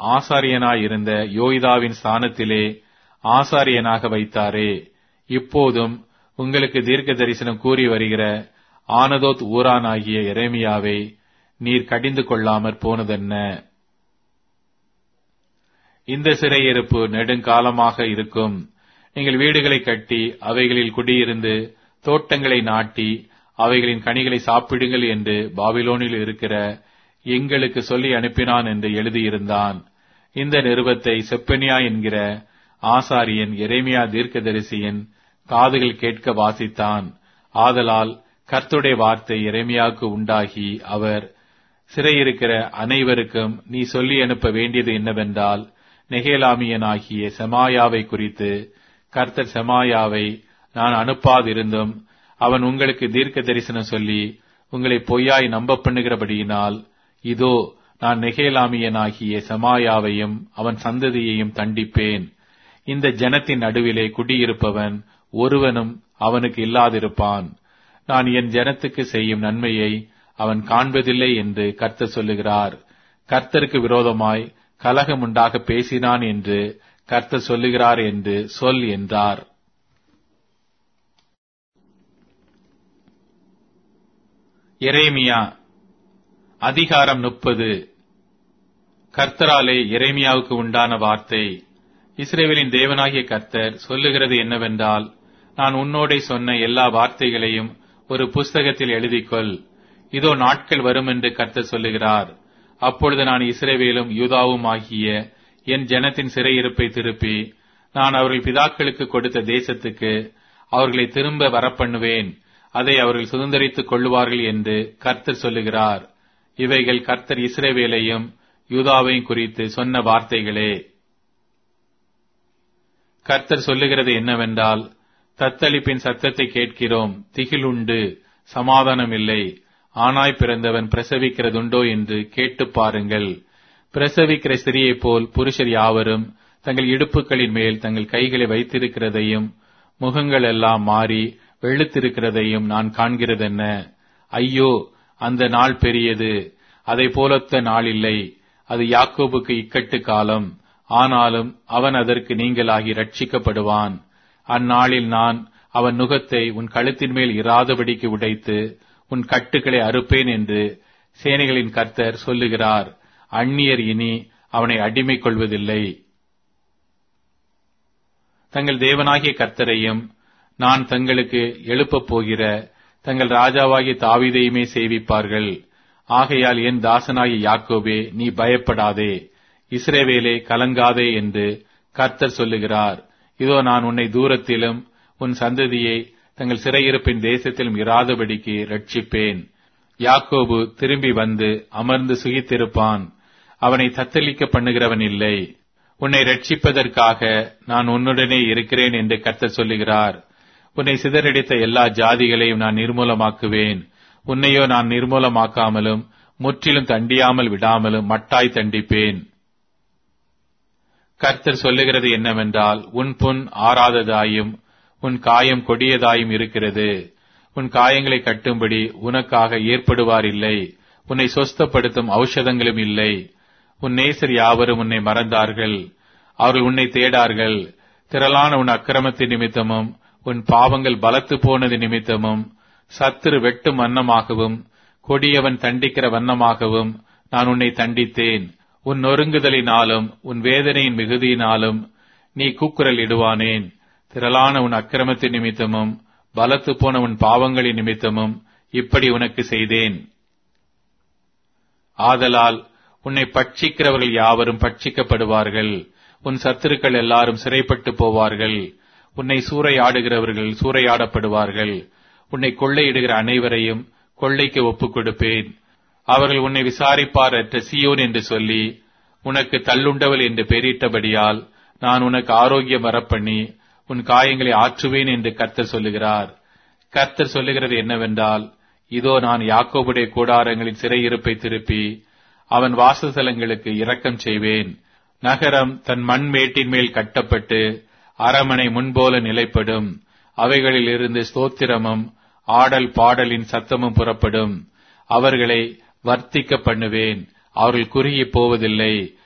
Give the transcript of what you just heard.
ஆசாரியனாயிருந்த யோய்தாவின் ஸ்தானத்திலே ஆசாரியனாக வைத்தாரே. இப்போதும் உங்களுக்கு தீர்க்க தரிசனம் கூறி வருகிற ஆனதோத் ஊரானாகிய எரேமியாவை நீர் கடிந்து கொள்ளாமற் போனதென்ன? இந்த சிறையிருப்பு நெடுங்காலமாக இருக்கும். நீங்கள் வீடுகளை கட்டி அவைகளில் குடியிருந்து தோட்டங்களை நாட்டி அவைகளின் கனிகளை சாப்பிடுங்கள் என்று பாபிலோனில் இருக்கிற எங்களுக்கு சொல்லி அனுப்பினான் என்று எழுதியிருந்தான். இந்த நிருபத்தை செப்பனியா என்கிற ஆசாரியன் எரேமியா தீர்க்கதரிசியின் காதுகள் கேட்க வாசித்தான். ஆதலால் கர்த்தருடைய வார்த்தை எரேமியாவுக்கு உண்டாகி, அவர், சிறையிருக்கிற அனைவருக்கும் நீ சொல்லி அனுப்ப வேண்டியது என்னவென்றால், நெகேலாமியனாகிய செமாயாவை குறித்து கர்த்தர் செமாயாவை நான் அனுப்பாதிருந்தும் அவன் உங்களுக்கு தீர்க்க தரிசனம் சொல்லி உங்களை பொய்யாய் நம்ப பண்ணுகிறபடியினால், இதோ நான் நெகேலாமியனாகிய செமாயாவையும் அவன் சந்ததியையும் தண்டிப்பேன். இந்த ஜனத்தின் நடுவிலே குடியிருப்பவன் ஒருவனும் அவனுக்கு இல்லாதிருப்பான். நான் என் ஜனத்துக்கு செய்யும் நன்மையை அவன் காண்பதில்லை என்று கர்த்தர் சொல்லுகிறார். கர்த்தருக்கு விரோதமாய் கலகம் உண்டாக பேசினான் என்று கர்த்தர் சொல்லுகிறார் என்று சொல் என்றார். எரேமியா அதிகாரம் 30. கர்த்தராலே எரேமியாவுக்கு உண்டான வார்த்தை. இஸ்ரவேலின் தேவனாகிய கர்த்தர் சொல்லுகிறது என்னவென்றால், நான் உன்னோடே சொன்ன எல்லா வார்த்தைகளையும் ஒரு புஸ்தகத்தில் எழுதிக்கொள். இதோ நாட்கள் வரும் என்று கர்த்தர் சொல்லுகிறார். அப்பொழுது நான் இஸ்ரவேலும் யூதாவும் ஆகிய என் ஜனத்தின் சிறையிருப்பை திருப்பி நான் அவர்கள் பிதாக்களுக்கு கொடுத்த தேசத்துக்கு அவர்களை திரும்ப வரப்பண்ணுவேன். அதை அவர்கள் சுதந்தரித்துக் கொள்ளுவார்கள் என்று கர்த்தர் சொல்லுகிறார். இவைகள் கர்த்தர் இஸ்ரவேலையும் யூதாவையும் குறித்து சொன்ன வார்த்தைகளே. கர்த்தர் சொல்லுகிறது என்னவென்றால், தத்தளிப்பின் சத்தத்தை கேட்கிறோம், திகிலுண்டு, சமாதானம் இல்லை. ஆனாய் பிறந்தவன் பிரசவிக்கிறதுண்டோ என்று கேட்டு பாருங்கள். பிரசவிக்கிற ஸ்திரியைப் போல் புருஷர் யாவரும் தங்கள் இடுப்புகளின் மேல் தங்கள் கைகளை வைத்திருக்கிறதையும் முகங்கள் எல்லாம் மாறி வெளுத்திருக்கிறதையும் நான் காண்கிறதென்ன? ஐயோ, அந்த நாள் பெரியது, அதை போலொத்த நாள் இல்லை. அது யாக்கோபுக்கு இக்கட்டு காலம், ஆனாலும் அவன் அதற்கு நீங்களாகி ரட்சிக்கப்படுவான். அந்நாளில் நான் அவன் நுகத்தை உன் கழுத்தின் மேல் இராதபடிக்கு உடைத்து உன் கட்டுகளை அறுப்பேன் என்று சேனைகளின் கர்த்தர் சொல்லுகிறார். அந்நியர் இனி அவனை அடிமை கொள்வதில்லை. தங்கள் தேவனாகிய கர்த்தரையும் நான் தங்களுக்கு எழுப்பப் போகிற தங்கள் ராஜாவாகிய தாவீதையுமே சேவிப்பார்கள். ஆகையால் என் தாசனாகிய யாக்கோபே, நீ பயப்படாதே, இஸ்ரவேலே கலங்காதே என்று கர்த்தர் சொல்லுகிறார். இதோ நான் உன்னை தூரத்திலும் உன் சந்ததியை தங்கள் சிறையிருப்பின் தேசத்திலும் இராதபடிக்கு ரட்சிப்பேன். யாக்கோபு திரும்பி வந்து அமர்ந்து சுகித்திருப்பான், அவனை தத்தளிக்க பண்ணுகிறவன் இல்லை. உன்னை ரட்சிப்பதற்காக நான் உன்னுடனே இருக்கிறேன் என்று கர்த்தர் சொல்லுகிறார். உன்னை சிதறடித்த எல்லா ஜாதிகளையும் நான் நிர்மூலமாக்குவேன். உன்னையோ நான் நிர்மூலமாக்காமலும் முற்றிலும் தண்டியாமல் விடாமலும் மட்டாய் தண்டிப்பேன். கர்த்தர் சொல்லுகிறது என்னவென்றால், உன் புண் ஆறாததாயும் உன் காயம் கொடியதாயும் இருக்கிறது. உன் காயங்களை கட்டும்படி உனக்காக ஏற்படுவார் இல்லை. உன்னை சொஸ்தப்படுத்தும் ஔஷதங்களும் இல்லை. உன் நேசர் யாவரும் உன்னை மறந்தார்கள், அவர்கள் உன்னை தேடார்கள். திரளான உன் அக்கிரமத்தின் நிமித்தமும் உன் பாவங்கள் பலத்து போனது நிமித்தமும் சத்துரு வெட்டும் வண்ணமாகவும் கொடியவன் தண்டிக்கிற வண்ணமாகவும் நான் உன்னை தண்டித்தேன். உன் நொறுங்குதலினாலும் உன் வேதனையின் மிகுதியினாலும் நீ கூக்குரல் இடுவானேன். திரளான உன் அக்கிரமத்தின் நிமித்தமும் பலத்து போன உன் பாவங்களின் நிமித்தமும் இப்படி உனக்கு செய்தேன். ஆதலால் உன்னை பட்சிக்கிறவர்கள் யாவரும் பட்சிக்கப்படுவார்கள். உன் சத்துருக்கள் எல்லாரும் சிறைப்பட்டு போவார்கள். உன்னை சூறையாடுகிறவர்கள் சூறையாடப்படுவார்கள். உன்னை கொள்ளையிடுகிற அனைவரையும் கொள்ளைக்கு ஒப்புக் கொடுப்பேன். அவர்கள் உன்னை விசாரிப்பாரற்ற சீயோன் என்று சொல்லி உனக்கு தள்ளுண்டவள் என்று பெயரிட்டபடியால் நான் உனக்கு ஆரோக்கியம் வரப்பண்ணி உன் காயங்களை ஆற்றுவேன் என்று கர்த்தர் சொல்லுகிறார். கர்த்தர் சொல்லுகிறது என்னவென்றால், இதோ நான் யாக்கோபுடைய கூடாரங்களின் சிறையிருப்பை திருப்பி அவன் வாசஸ்தலங்களுக்கு இரக்கம் செய்வேன். நகரம் தன் மண் மேட்டின் மேல் கட்டப்பட்டு அரமனை முன்போல நிலைப்படும். அவைகளில் இருந்து ஸ்தோத்திரமும் ஆடல் பாடலின் சத்தமும் புறப்படும். அவர்களை வர்த்திக்க பண்ணுவேன். அவர்கள் குறுகி போவதில்லை.